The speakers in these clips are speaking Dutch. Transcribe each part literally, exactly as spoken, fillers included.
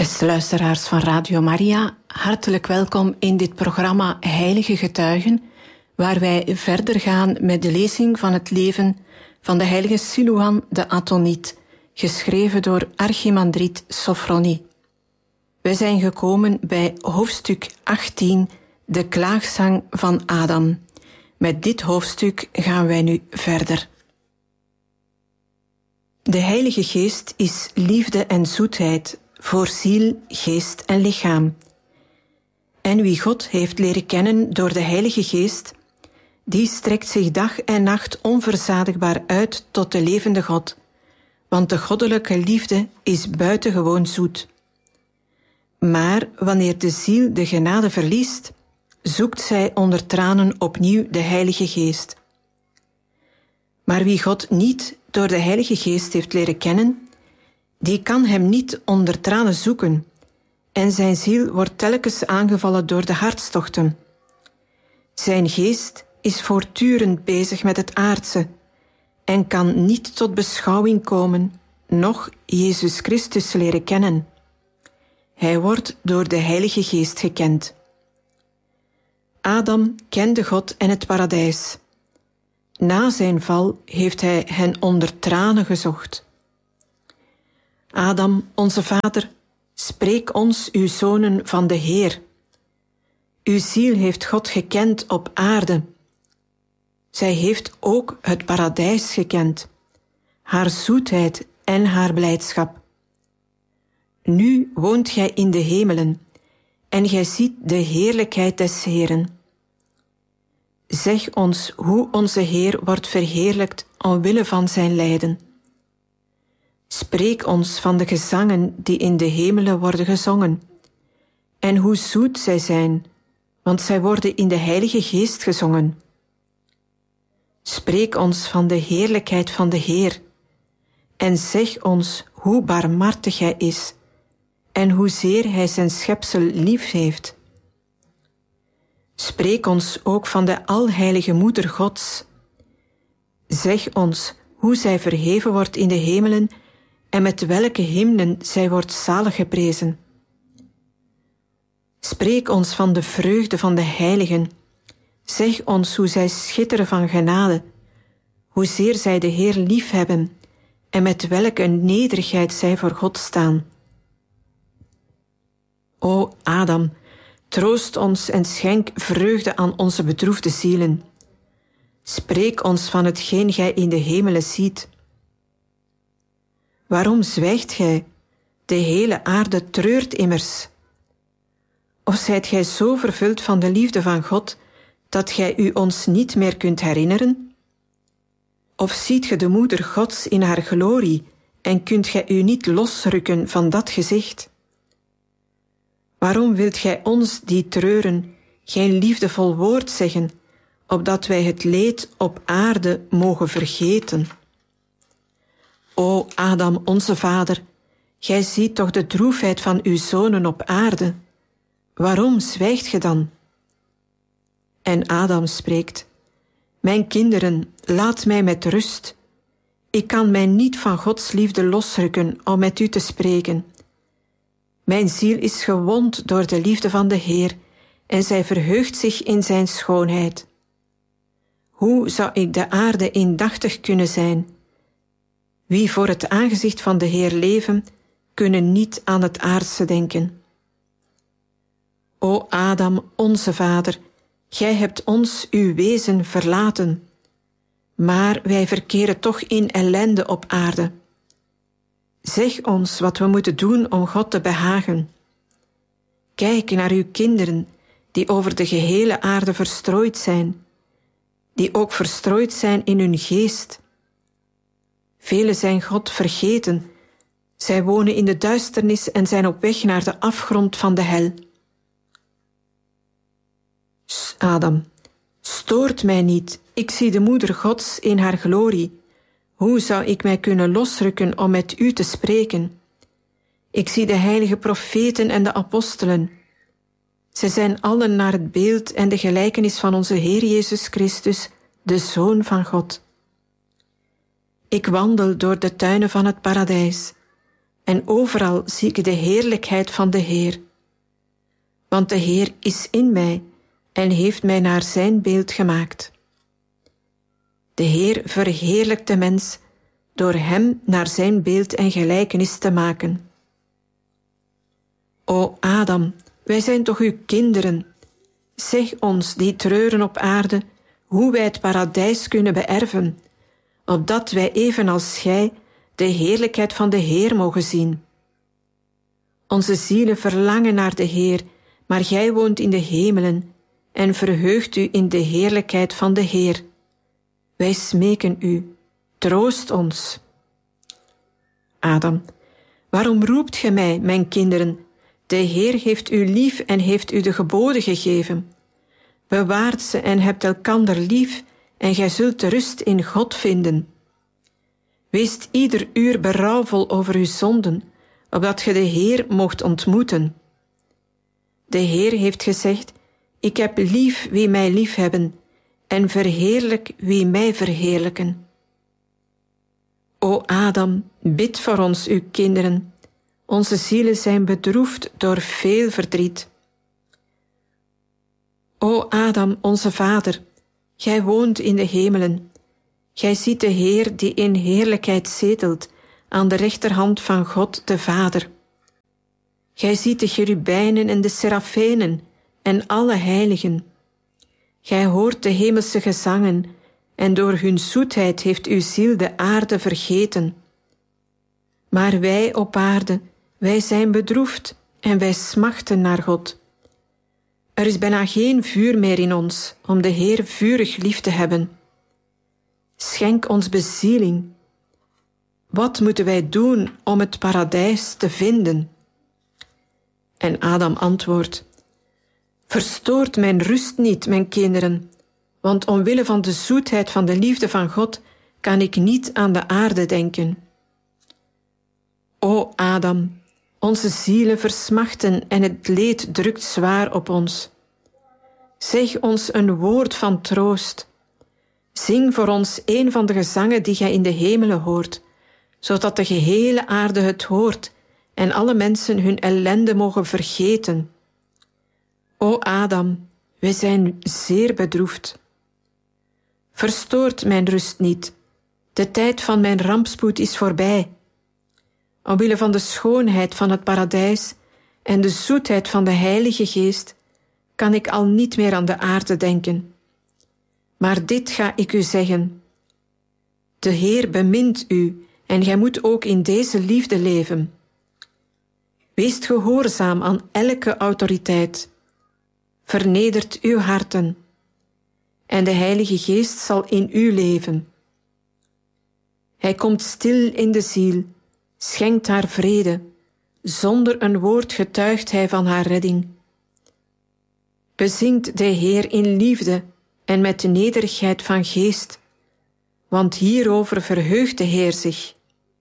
Beste luisteraars van Radio Maria, hartelijk welkom in dit programma Heilige Getuigen, waar wij verder gaan met de lezing van het leven van de heilige Silouan de Athoniet, geschreven door archimandriet Sophronie. Wij zijn gekomen bij hoofdstuk achttien, de klaagzang van Adam. Met dit hoofdstuk gaan wij nu verder. De Heilige Geest is liefde en zoetheid voor ziel, geest en lichaam. En wie God heeft leren kennen door de Heilige Geest, die strekt zich dag en nacht onverzadigbaar uit tot de levende God, want de goddelijke liefde is buitengewoon zoet. Maar wanneer de ziel de genade verliest, zoekt zij onder tranen opnieuw de Heilige Geest. Maar wie God niet door de Heilige Geest heeft leren kennen, die kan hem niet onder tranen zoeken, en zijn ziel wordt telkens aangevallen door de hartstochten. Zijn geest is voortdurend bezig met het aardse en kan niet tot beschouwing komen, noch Jezus Christus leren kennen. Hij wordt door de Heilige Geest gekend. Adam kende God en het paradijs. Na zijn val heeft hij hen onder tranen gezocht. Adam, onze vader, spreek ons, uw zonen, van de Heer. Uw ziel heeft God gekend op aarde. Zij heeft ook het paradijs gekend, haar zoetheid en haar blijdschap. Nu woont gij in de hemelen, en gij ziet de heerlijkheid des Heeren. Zeg ons hoe onze Heer wordt verheerlijkt omwille van zijn lijden. Spreek ons van de gezangen die in de hemelen worden gezongen, en hoe zoet zij zijn, want zij worden in de Heilige Geest gezongen. Spreek ons van de heerlijkheid van de Heer, en zeg ons hoe barmhartig Hij is, en hoezeer Hij zijn schepsel lief heeft. Spreek ons ook van de alheilige Moeder Gods. Zeg ons hoe zij verheven wordt in de hemelen en met welke hymnen zij wordt zalig geprezen. Spreek ons van de vreugde van de heiligen. Zeg ons hoe zij schitteren van genade, hoezeer zij de Heer lief hebben en met welke nederigheid zij voor God staan. O Adam, troost ons en schenk vreugde aan onze bedroefde zielen. Spreek ons van hetgeen gij in de hemelen ziet. Waarom zwijgt gij? De hele aarde treurt immers. Of zijt gij zo vervuld van de liefde van God, dat gij u ons niet meer kunt herinneren? Of ziet ge de Moeder Gods in haar glorie, en kunt gij u niet losrukken van dat gezicht? Waarom wilt gij ons, die treuren, geen liefdevol woord zeggen, opdat wij het leed op aarde mogen vergeten? O Adam, onze vader, gij ziet toch de droefheid van uw zonen op aarde. Waarom zwijgt ge dan? En Adam spreekt: Mijn kinderen, laat mij met rust. Ik kan mij niet van Gods liefde losrukken om met u te spreken. Mijn ziel is gewond door de liefde van de Heer, en zij verheugt zich in zijn schoonheid. Hoe zou ik de aarde indachtig kunnen zijn? Wie voor het aangezicht van de Heer leven, kunnen niet aan het aardse denken. O Adam, onze vader, gij hebt ons, uw wezen, verlaten. Maar wij verkeren toch in ellende op aarde. Zeg ons wat we moeten doen om God te behagen. Kijk naar uw kinderen, die over de gehele aarde verstrooid zijn, die ook verstrooid zijn in hun geest. Velen zijn God vergeten. Zij wonen in de duisternis en zijn op weg naar de afgrond van de hel. Adam, stoort mij niet, ik zie de Moeder Gods in haar glorie. Hoe zou ik mij kunnen losrukken om met u te spreken? Ik zie de heilige profeten en de apostelen. Zij zijn allen naar het beeld en de gelijkenis van onze Heer Jezus Christus, de Zoon van God. Ik wandel door de tuinen van het paradijs. en overal zie ik de heerlijkheid van de Heer. Want de Heer is in mij en heeft mij naar zijn beeld gemaakt. De Heer verheerlijkt de mens door hem naar zijn beeld en gelijkenis te maken. O Adam, wij zijn toch uw kinderen. Zeg ons, die treuren op aarde, hoe wij het paradijs kunnen beërven, opdat wij evenals gij de heerlijkheid van de Heer mogen zien. Onze zielen verlangen naar de Heer, maar gij woont in de hemelen en verheugt u in de heerlijkheid van de Heer. Wij smeken u, troost ons. Adam, waarom roept ge mij, mijn kinderen? De Heer heeft u lief en heeft u de geboden gegeven. Bewaart ze en hebt elkander lief, en gij zult de rust in God vinden. Wees ieder uur berouwvol over uw zonden, opdat ge de Heer moogt ontmoeten. De Heer heeft gezegd, ik heb lief wie mij liefhebben, en verheerlijk wie mij verheerlijken. O Adam, bid voor ons, uw kinderen. Onze zielen zijn bedroefd door veel verdriet. O Adam, onze vader, gij woont in de hemelen. Gij ziet de Heer die in heerlijkheid zetelt aan de rechterhand van God de Vader. Gij ziet de cherubijnen en de serafenen en alle heiligen. Gij hoort de hemelse gezangen en door hun zoetheid heeft uw ziel de aarde vergeten. Maar wij op aarde, wij zijn bedroefd en wij smachten naar God. Er is bijna geen vuur meer in ons om de Heer vurig lief te hebben. Schenk ons bezieling. Wat moeten wij doen om het paradijs te vinden? En Adam antwoordt, verstoort mijn rust niet, mijn kinderen, want omwille van de zoetheid van de liefde van God kan ik niet aan de aarde denken. O Adam, onze zielen versmachten en het leed drukt zwaar op ons. Zeg ons een woord van troost. Zing voor ons een van de gezangen die gij in de hemelen hoort, zodat de gehele aarde het hoort en alle mensen hun ellende mogen vergeten. O Adam, wij zijn zeer bedroefd. Verstoort mijn rust niet. De tijd van mijn rampspoed is voorbij. Omwille van de schoonheid van het paradijs en de zoetheid van de Heilige Geest kan ik al niet meer aan de aarde denken. Maar dit ga ik u zeggen. De Heer bemint u en gij moet ook in deze liefde leven. Wees gehoorzaam aan elke autoriteit. Vernedert uw harten. En de Heilige Geest zal in u leven. Hij komt stil in de ziel, schenkt haar vrede. Zonder een woord getuigt hij van haar redding. Bezingt de Heer in liefde en met de nederigheid van geest, want hierover verheugt de Heer zich.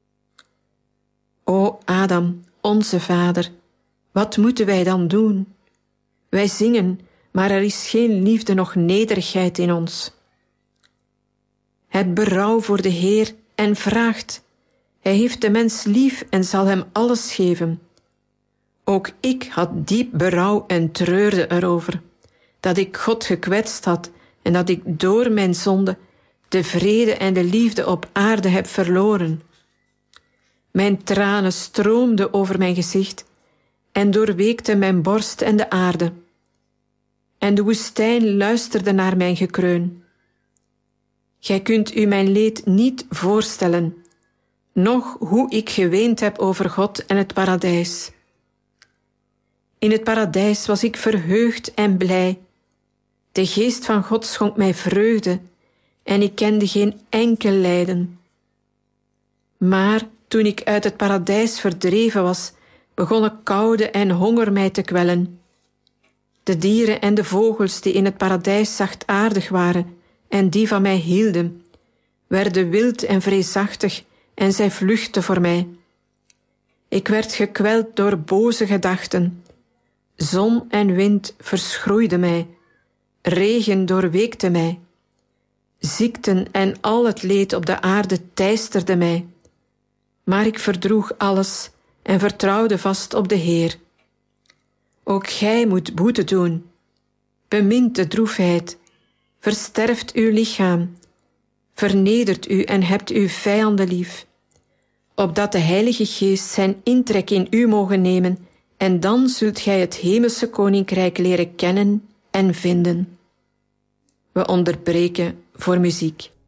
O Adam, onze vader, wat moeten wij dan doen? Wij zingen, maar er is geen liefde noch nederigheid in ons. Heb berouw voor de Heer en vraagt. Hij heeft de mens lief en zal hem alles geven. Ook ik had diep berouw en treurde erover, dat ik God gekwetst had en dat ik door mijn zonde de vrede en de liefde op aarde heb verloren. Mijn tranen stroomden over mijn gezicht en doorweekten mijn borst en de aarde. En de woestijn luisterde naar mijn gekreun. Gij kunt u mijn leed niet voorstellen, noch hoe ik geweend heb over God en het paradijs. In het paradijs was ik verheugd en blij. De geest van God schonk mij vreugde en ik kende geen enkel lijden. Maar toen ik uit het paradijs verdreven was, begonnen koude en honger mij te kwellen. De dieren en de vogels die in het paradijs zachtaardig waren en die van mij hielden, werden wild en vreesachtig en zij vluchtten voor mij. Ik werd gekweld door boze gedachten. Zon en wind verschroeiden mij. Regen doorweekte mij. Ziekten en al het leed op de aarde teisterden mij. Maar ik verdroeg alles en vertrouwde vast op de Heer. Ook gij moet boete doen. Bemint de droefheid, versterft uw lichaam, vernedert u en hebt uw vijanden lief, opdat de Heilige Geest zijn intrek in u mogen nemen, en dan zult gij het hemelse koninkrijk leren kennen en vinden. We onderbreken voor muziek.